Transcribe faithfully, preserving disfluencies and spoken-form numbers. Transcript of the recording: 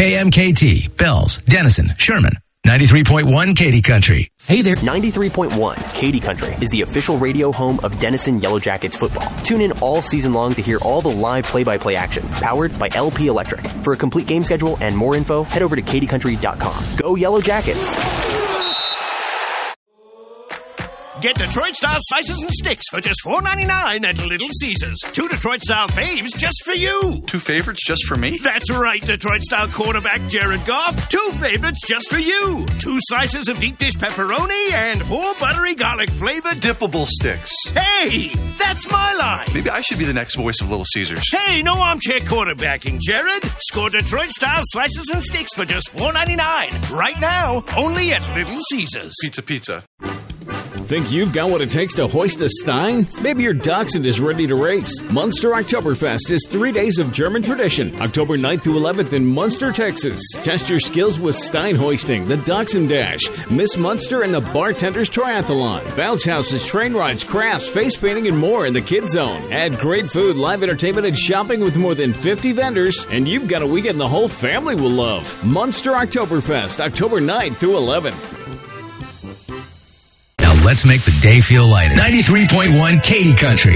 K M K T, Bells, Denison, Sherman. ninety-three point one Katy Country. Hey there. ninety-three point one Katy Country is the official radio home of Denison Yellow Jackets football. Tune in all season long to hear all the live play-by-play action, powered by L P Electric. For a complete game schedule and more info, head over to katy country dot com. Go Yellow Jackets! Get Detroit-style slices and sticks for just four ninety-nine at Little Caesars. Two Detroit-style faves just for you. Two favorites just for me? That's right, Detroit-style quarterback Jared Goff. Two favorites just for you. Two slices of deep dish pepperoni and four buttery garlic-flavored dippable sticks. Hey, that's my line. Maybe I should be the next voice of Little Caesars. Hey, no armchair quarterbacking, Jared. Score Detroit-style slices and sticks for just four ninety-nine. Right now, only at Little Caesars. Pizza, pizza. Think you've got what it takes to hoist a Stein? Maybe your Dachshund is ready to race. Munster Oktoberfest is three days of German tradition, October ninth through eleventh in Munster, Texas. Test your skills with Stein hoisting, the Dachshund Dash, Miss Munster, and the Bartender's Triathlon. Bounce houses, train rides, crafts, face painting, and more in the Kids Zone. Add great food, live entertainment, and shopping with more than fifty vendors, and you've got a weekend the whole family will love. Munster Oktoberfest, October ninth through eleventh. Now let's make the day feel lighter. ninety-three point one Katy Country.